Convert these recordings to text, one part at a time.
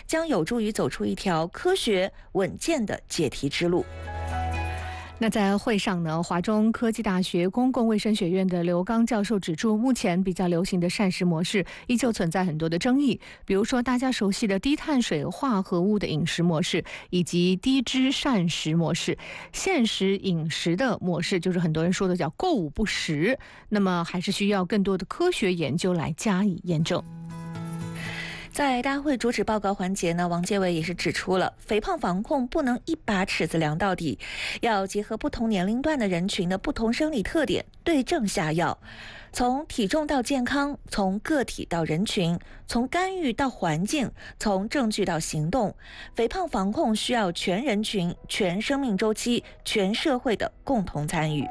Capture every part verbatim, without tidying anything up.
将有助于走出一条科学稳健的解题之路。 那在会上呢，华中科技大学公共卫生学院的刘刚教授指出，目前比较流行的膳食模式依旧存在很多的争议，比如说大家熟悉的低碳水化合物的饮食模式，以及低脂膳食模式。限时饮食的模式就是很多人说的叫购物不食，那么还是需要更多的科学研究来加以验证。 在大会主旨报告环节呢，王介伟也是指出了，肥胖防控不能一把尺子量到底，要结合不同年龄段的人群的不同生理特点，对症下药。从体重到健康，从个体到人群，从干预到环境，从证据到行动，肥胖防控需要全人群、全生命周期、全社会的共同参与。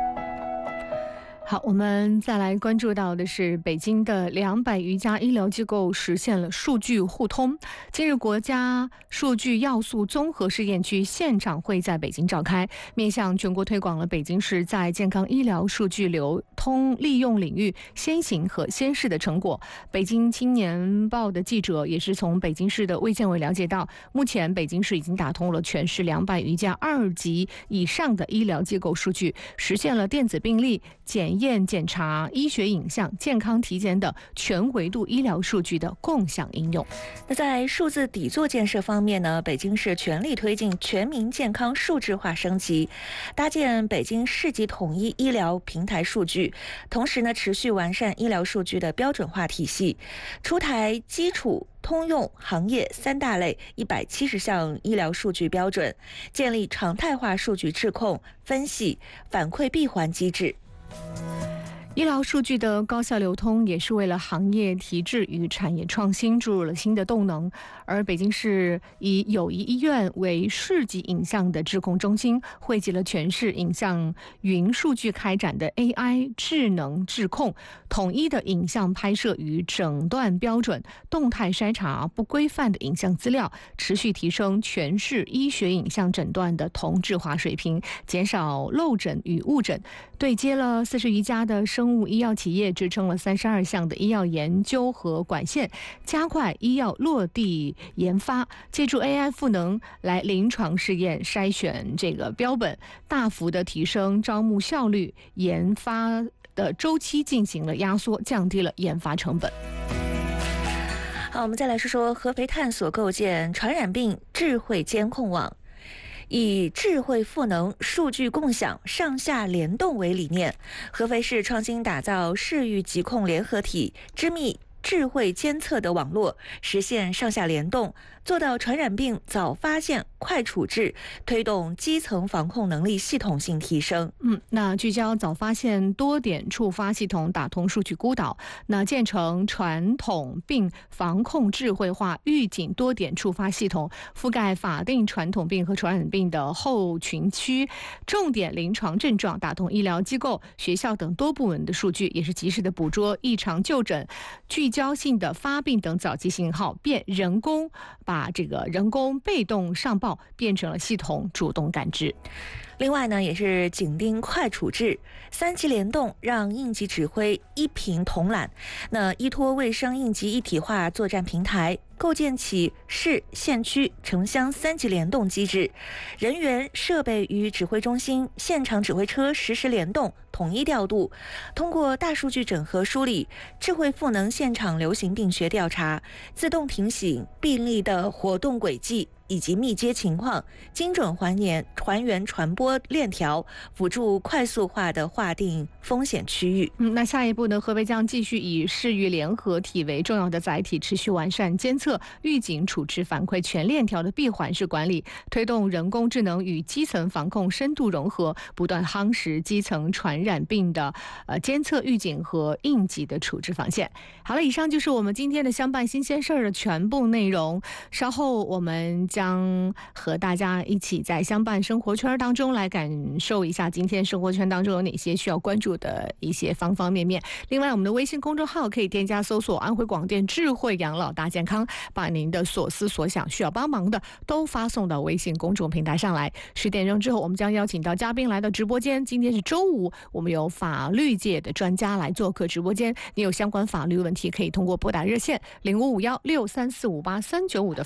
好，我们再来关注到的是北京的两百余家医疗机构实现了数据互通。今日国家数据要素综合试验区现场会在北京召开，面向全国推广了北京市在健康医疗数据流通利用领域先行和先试的成果。北京青年报的记者也是从北京市的卫健委了解到，目前北京市已经打通了全市两百余家二级以上的医疗机构数据，实现了电子病历、检验检查、医学影像、健康体检等全维度医疗数据的共享应用。 那在数字底座建设方面呢，北京市全力推进全民健康数字化升级，搭建北京市级统一医疗平台数据，同时呢，持续完善医疗数据的标准化体系，出台基础、通用、行业三大类一百七十项医疗数据标准，建立常态化数据质控、分析、反馈闭环机制。 医疗数据的高效流通也是为了行业提质与产业创新注入了新的动能。而北京市以友谊医院为市级影像的质控中心，汇集了全市影像云数据开展的 A I 智能质控，统一的影像拍摄与诊断标准，动态筛查不规范的影像资料，持续提升全市医学影像诊断的同质化水平，减少漏诊与误诊，对接了四十余家的生物医药企业，支撑了三十二项的医药研究和管线，加快医药落地研发，借助 A I 赋能来临床试验筛选这个标本，大幅的提升招募效率，研发的周期进行了压缩，降低了研发成本。 好，我们再来说说合肥探索构建传染病智慧监控网。以智慧赋能、数据共享、上下联动为理念，合肥市创新打造市域疾控联合体，织密智慧监测的网络，实现上下联动，做到传染病早发现、快处置，推动基层防控能力系统性提升。 嗯，那聚焦早发现多点触发系统，打通数据孤岛，那建成传统病防控智慧化预警多点触发系统，覆盖法定传统病和传染病的后群区，重点临床症状，打通医疗机构、学校等多部门的数据，也是及时的捕捉异常就诊、聚焦性的发病等早期信号，变人工把这个人工被动上报变成了系统主动感知。 另外呢，也是紧盯快处置，三级联动，让应急指挥一屏统揽。那依托卫生应急一体化作战平台，构建起市、县区、城乡三级联动机制，人员、设备与指挥中心、现场指挥车实时联动，统一调度。通过大数据整合梳理，智慧赋能现场流行病学调查，自动提醒病例的活动轨迹以及密接情况，精准还原还原传播链条，辅助快速化的划定风险区域。 嗯，那下一步呢，合肥将继续以市域联合体为重要的载体，持续完善监测、预警、处置、反馈全链条的闭环式管理，推动人工智能与基层防控深度融合，不断夯实基层传染病的呃监测、预警和应急的处置防线。好了，以上就是我们今天的相伴新鲜事儿的全部内容。稍后我们将和大家一起在相伴生活圈当中来感受一下今天生活圈当中有哪些需要关注的一些方方面面。另外，我们的微信公众号可以添加搜索安徽广电智慧养老大健康，把您的所思所想需要帮忙的都发送到微信公众平台上来。十点钟之后，我们将邀请到嘉宾来到直播间。今天是周五，我们有法律界的专家来做客直播间。你有相关法律问题，可以通过拨打热线零五五幺六三四五八三九五的